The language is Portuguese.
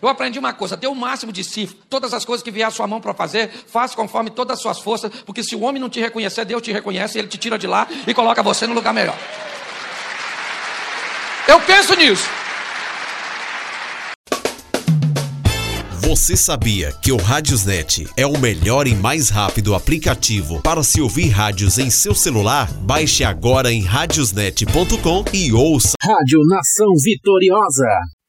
Eu aprendi uma coisa, dê o máximo de si. Todas as coisas que vier à sua mão para fazer, faça conforme todas as suas forças, porque se o homem não te reconhecer, Deus te reconhece, ele te tira de lá e coloca você no lugar melhor. Eu penso nisso. Você sabia que o Radiosnet é o melhor e mais rápido aplicativo para se ouvir rádios em seu celular? Baixe agora em radiosnet.com e ouça. Rádio Nação Vitoriosa.